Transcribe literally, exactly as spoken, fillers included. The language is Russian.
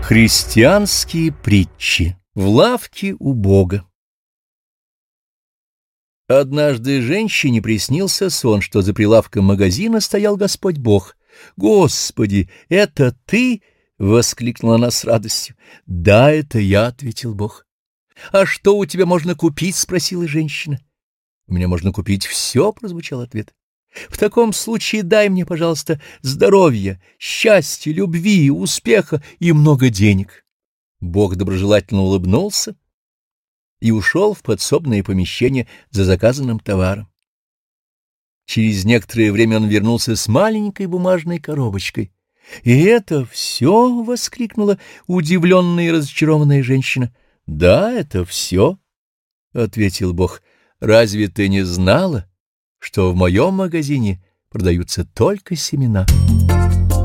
Христианские притчи в лавке у Бога. Однажды женщине приснился сон, что за прилавком магазина стоял Господь Бог. «Господи, это ты?» — воскликнула она с радостью. «Да, это я», — ответил Бог. «А что у тебя можно купить?» — спросила женщина. «У меня можно купить все», — прозвучал ответ. «В таком случае дай мне, пожалуйста, здоровья, счастья, любви, успеха и много денег». Бог доброжелательно улыбнулся и ушел в подсобное помещение за заказанным товаром. Через некоторое время он вернулся с маленькой бумажной коробочкой. «И это все?» — воскликнула удивленная и разочарованная женщина. «Да, это все», — ответил Бог. «Разве ты не знала, что в моем магазине продаются только семена?»